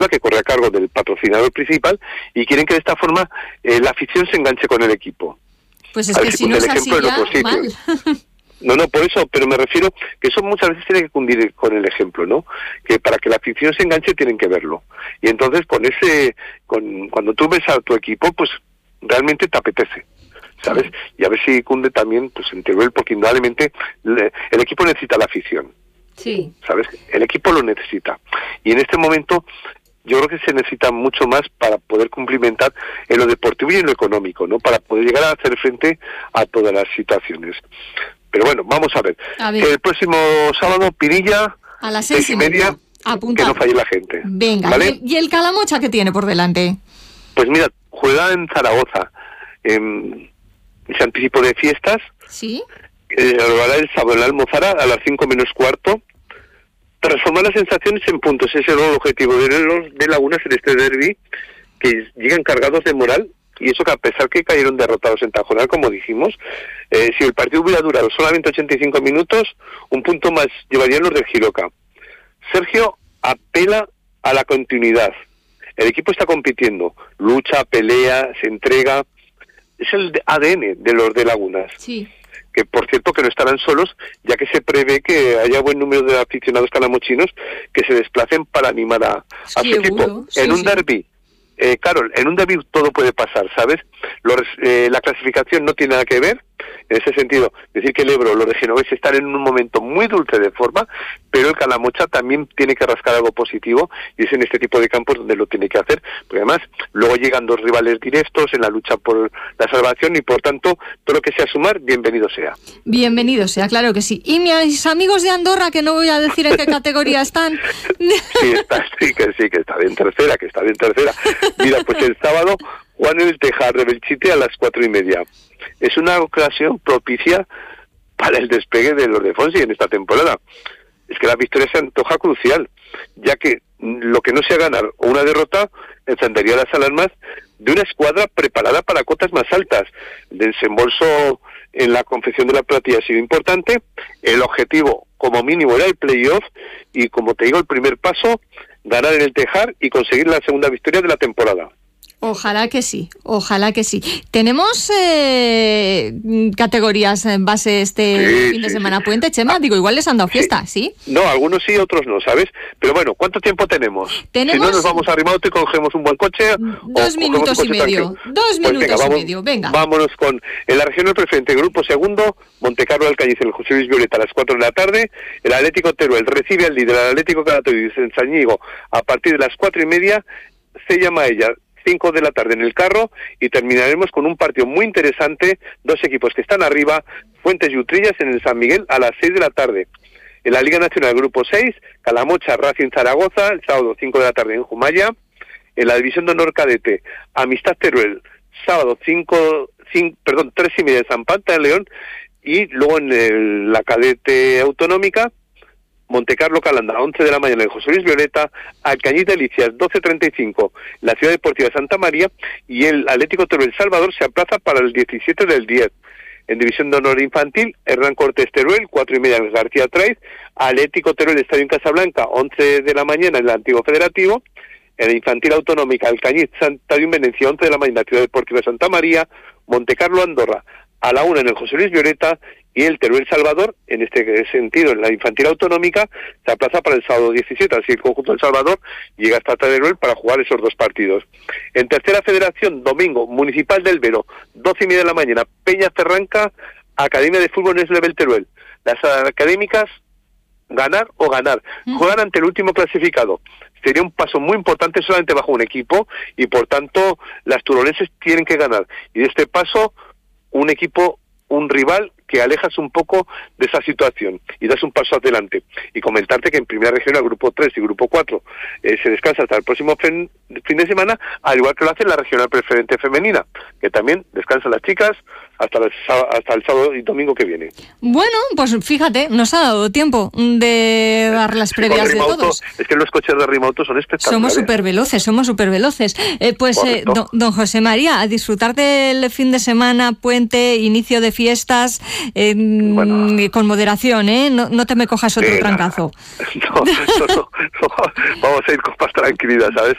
que corre a cargo del patrocinador principal, y quieren que de esta forma la afición se enganche con el equipo. Pues es que si no es así ya, mal. No, por eso, pero me refiero que eso muchas veces tiene que cundir con el ejemplo, ¿no? Que para que la afición se enganche tienen que verlo. Y entonces cuando tú ves a tu equipo, pues realmente te apetece, ¿sabes? Y a ver si cunde también pues en Teruel, porque indudablemente el equipo necesita la afición. Sí. ¿Sabes? El equipo lo necesita. Y en este momento yo creo que se necesita mucho más para poder cumplimentar en lo deportivo y en lo económico, ¿no? Para poder llegar a hacer frente a todas las situaciones. Pero bueno, vamos a ver. El próximo sábado, Pinilla, a las 6:30. Que no falle la gente. Venga, ¿vale? ¿Y el Calamocha qué tiene por delante? Pues mira, juega en Zaragoza. Ese anticipo de fiestas. Sí. Lo hará el sábado en la Almozara a las 5:15. Transformar las sensaciones en puntos. Ese es el objetivo de los de Lagunas en este derbi, que llegan cargados de moral. Y eso que a pesar que cayeron derrotados en Tajonar, como dijimos, si el partido hubiera durado solamente 85 minutos, un punto más llevarían los del Jiroca. Sergio apela a la continuidad. El equipo está compitiendo, lucha, pelea, se entrega. Es el ADN de los de Lagunas. Sí. Que por cierto que no estarán solos, ya que se prevé que haya buen número de aficionados calamochinos que se desplacen para animar a su equipo. En un derbi. Carol, en un derbi todo puede pasar, ¿sabes? La clasificación no tiene nada que ver, en ese sentido, decir que el Ebro, los de Genovés están en un momento muy dulce de forma, pero el Calamocha también tiene que rascar algo positivo, y es en este tipo de campos donde lo tiene que hacer, porque además luego llegan dos rivales directos en la lucha por la salvación, y por tanto, todo lo que sea sumar, bienvenido sea. Bienvenido sea, claro que sí. Y mis amigos de Andorra, que no voy a decir en qué categoría están. que está bien tercera, Mira, pues el sábado juegan en el Tejar de Belchite a las 4:30. Es una ocasión propicia para el despegue de los de Fonsi en esta temporada. Es que la victoria se antoja crucial, ya que lo que no sea ganar o una derrota encendería las alarmas de una escuadra preparada para cotas más altas. El desembolso en la confección de la plantilla ha sido importante, el objetivo como mínimo era el playoff, y como te digo, el primer paso, ganar en el Tejar y conseguir la segunda victoria de la temporada. Ojalá que sí. ¿Tenemos categorías en base fin de semana puente, Chema? Digo, igual les han dado fiesta, ¿sí? No, algunos sí, otros no, ¿sabes? Pero bueno, ¿cuánto tiempo tenemos? Si no nos vamos a Rimaute y cogemos un buen coche... 2 minutos y medio. Venga. Vámonos con la regional preferente, grupo segundo, Montecarlo Alcañiz, el José Luis Violeta a las 4 de la tarde, el Atlético Teruel recibe al líder, el Atlético Calatayud en Sañigo a partir de las 4:30, se llama ella 5 de la tarde en el Carro, y terminaremos con un partido muy interesante, dos equipos que están arriba, Fuentes y Utrillas en el San Miguel a las 6 de la tarde. En la Liga Nacional Grupo 6, Calamocha Racing Zaragoza, el sábado 5 de la tarde en Jumaya. En la División de Honor Cadete, Amistad Teruel, sábado 3:30 en San Panta de León, y luego en la Cadete Autonómica, Montecarlo Calanda, 11 de la mañana en José Luis Violeta, Alcañiz Delicias, 12:35, la Ciudad Deportiva de Santa María, y el Atlético Teruel Salvador se aplaza para el 17 del 10. En División de Honor Infantil, Hernán Cortés Teruel, 4:30 en García Traiz, Atlético Teruel Estadio en Casablanca, 11 de la mañana en el Antiguo Federativo. En la Infantil Autonómica, Alcañiz Estadio en Venecia, 11 de la mañana, Ciudad Deportiva de Santa María, Montecarlo Andorra, a la 1 en el José Luis Violeta, y el Teruel Salvador, en este sentido, en la Infantil Autonómica, se aplaza para el sábado 17, así el conjunto del Salvador llega hasta Teruel para jugar esos dos partidos. En tercera federación, domingo, Municipal del Vero, 12:30 de la mañana, Peña Ferranca, Academia de Fútbol Next Level Teruel. Las académicas, ganar o ganar. Juegan ante el último clasificado. Sería un paso muy importante solamente bajo un equipo, y por tanto las turolenses tienen que ganar. Y de este paso, un rival que alejas un poco de esa situación y das un paso adelante. Y comentarte que en Primera Regional, Grupo 3 y Grupo 4 se descansa hasta el próximo fin de semana, al igual que lo hace la Regional Preferente Femenina, que también descansan las chicas hasta el sábado y domingo que viene. Bueno, pues fíjate, nos ha dado tiempo de dar las previas de todos. Es que los coches de Rimauto son espectaculares. Somos súper veloces. Don José María, a disfrutar del fin de semana, puente, inicio de fiestas, con moderación, ¿eh? No te me cojas otro trancazo. No. Vamos a ir con más tranquilidad, ¿sabes?